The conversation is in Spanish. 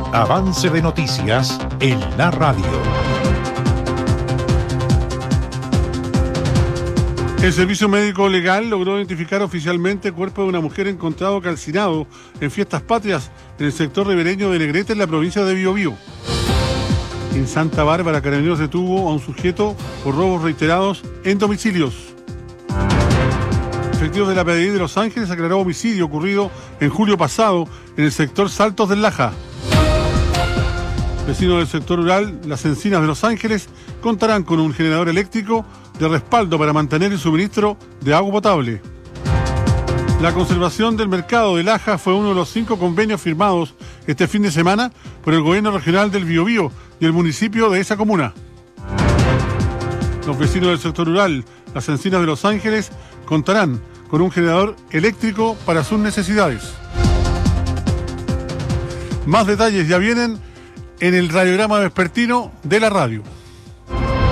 Avance de noticias en la radio. El Servicio Médico Legal logró identificar oficialmente el cuerpo de una mujer encontrado calcinado en Fiestas Patrias en el sector ribereño de Negrete, en la provincia de Biobío. En Santa Bárbara, Carabineros detuvo a un sujeto por robos reiterados en domicilios. Efectivos de la PDI de Los Ángeles aclaró homicidio ocurrido en julio pasado en el sector Saltos del Laja. Vecinos del sector rural Las Encinas de Los Ángeles contarán con un generador eléctrico de respaldo para mantener el suministro de agua potable. La conservación del mercado de Laja fue uno de los 5 convenios firmados este fin de semana por el gobierno regional del Biobío y el municipio de esa comuna. Los vecinos del sector rural Las Encinas de Los Ángeles contarán con un generador eléctrico para sus necesidades. Más detalles ya vienen en el radiograma vespertino de la radio.